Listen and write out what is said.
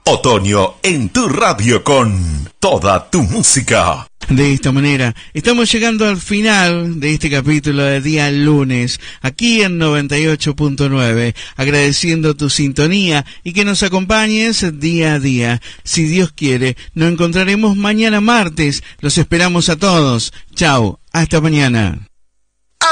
Otoño en tu radio con toda tu música. De esta manera, estamos llegando al final de este capítulo de día lunes, aquí en 98.9, agradeciendo tu sintonía y que nos acompañes día a día. Si Dios quiere, nos encontraremos mañana martes. Los esperamos a todos. Chau, hasta mañana.